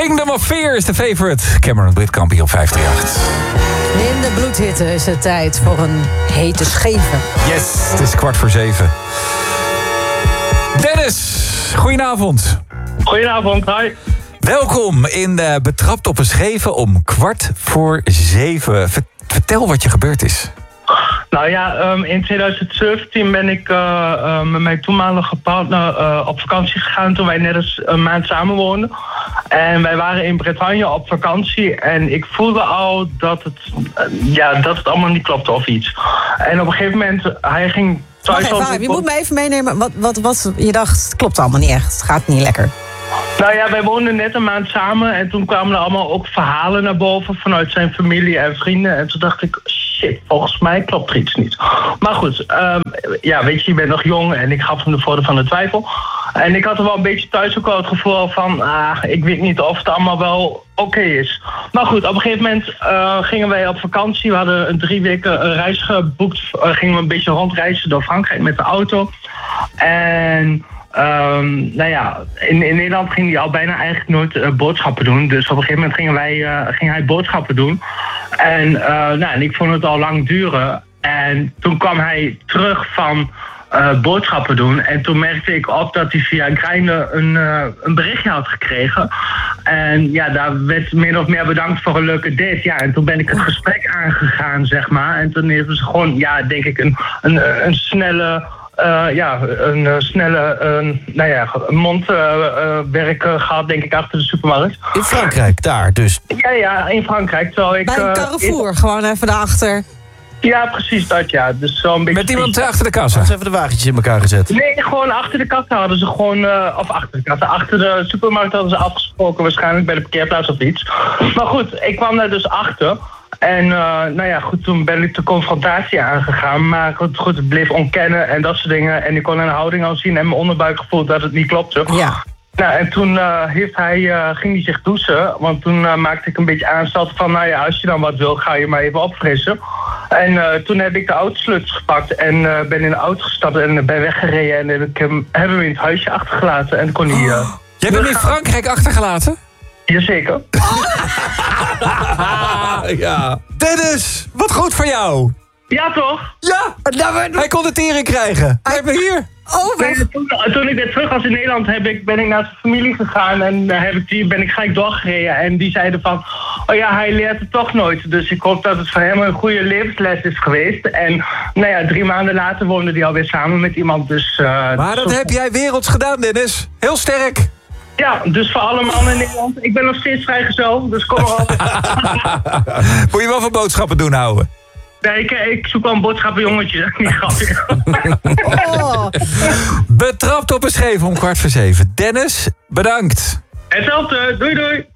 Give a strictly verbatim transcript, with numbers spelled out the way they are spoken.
Kingdom of Fear is de favorite. Cameron Witkamp hier op vijf drie acht. In de bloedhitte is het tijd voor een hete scheve. Yes, het is kwart voor zeven. Dennis, goedenavond. Goedenavond, hi. Welkom in uh, Betrapt op een Scheven om kwart voor zeven. Vertel wat je gebeurd is. Nou ja, um, in twintig zeventien ben ik uh, uh, met mijn toenmalige partner uh, op vakantie gegaan toen wij net eens een maand samen woonden. En wij waren in Bretagne op vakantie en ik voelde al dat het, uh, ja, dat het allemaal niet klopte of iets. En op een gegeven moment, hij ging thuis... Wacht even, je moet me even meenemen, wat, wat, wat je dacht, het klopt allemaal niet echt, het gaat niet lekker. Nou ja, wij woonden net een maand samen en toen kwamen er allemaal ook verhalen naar boven vanuit zijn familie en vrienden. En toen dacht ik, shit, volgens mij klopt er iets niet. Maar goed, um, ja, weet je, je bent nog jong en ik gaf hem de voordeel van de twijfel. En ik had er wel een beetje thuis ook wel het gevoel van, ah, ik weet niet of het allemaal wel oké okay is. Maar goed, op een gegeven moment uh, gingen wij op vakantie. We hadden een drie weken een reis geboekt. Uh, gingen we een beetje rondreizen door Frankrijk met de auto. En... Um, nou ja, in, in Nederland ging hij al bijna eigenlijk nooit uh, boodschappen doen. Dus op een gegeven moment gingen wij, uh, ging hij boodschappen doen. En, uh, nou, en ik vond het al lang duren. En toen kwam hij terug van uh, boodschappen doen. En toen merkte ik op dat hij via Grindr een, uh, een berichtje had gekregen. En ja, daar werd min of meer bedankt voor een leuke date. Ja, en toen ben ik het gesprek aangegaan, zeg maar. En toen hebben ze gewoon, ja, denk ik, een, een, een snelle... Uh, ja, een uh, snelle uh, nou ja, mondwerk uh, uh, gehad, denk ik, achter de supermarkt. In Frankrijk, daar dus? Ja, ja, in Frankrijk. Terwijl ik, Bij een Carrefour, uh, gewoon even daarachter. Ja, precies dat, ja. Dus zo een beetje. Met iemand uh, achter de kassa? Hadden ze even de wagentjes in elkaar gezet? Nee, gewoon achter de kassa hadden ze gewoon, uh, of achter de kassa, achter de supermarkt hadden ze afgesproken, waarschijnlijk bij de parkeerplaats of iets. Maar goed, ik kwam daar dus achter. En uh, nou ja, goed, toen ben ik de confrontatie aangegaan. Maar goed, goed, het bleef ontkennen en dat soort dingen. En ik kon aan de houding al zien en mijn onderbuik gevoeld dat het niet klopte. Ja. Nou, en toen uh, heeft hij, uh, ging hij zich douchen. Want toen uh, maakte ik een beetje aanstalten van... nou ja, als je dan wat wil, ga je maar even opfrissen. En uh, toen heb ik de autosleutels gepakt en uh, ben in de auto gestapt en ben weggereden. En heb ik hem, hebben we in het huisje achtergelaten en kon hij... Uh, Jij bent in Frankrijk achtergelaten? Jazeker. Ja. Dennis, wat goed voor jou. Ja, toch? Ja, hij kon de tering krijgen. Hij ben hier. Oh, nee, toen, toen ik weer terug was in Nederland heb ik, ben ik naar zijn familie gegaan en uh, heb ik die, ben ik gelijk doorgereden. En die zeiden van, oh ja, hij leert het toch nooit. Dus ik hoop dat het voor hem een goede levensles is geweest. En nou ja, drie maanden later woonde hij alweer samen met iemand. Dus, uh, maar dat zo... heb jij werelds gedaan, Dennis. Heel sterk. Ja, dus voor alle mannen in Nederland. Ik ben nog steeds vrijgezel, dus kom maar op. Moet je wel van boodschappen doen houden? Nee, ik, ik zoek wel een boodschappenjongetje. Niet grappig. Oh. Betrapt op een scheef om kwart voor zeven. Dennis, bedankt. Hetzelfde, doei doei.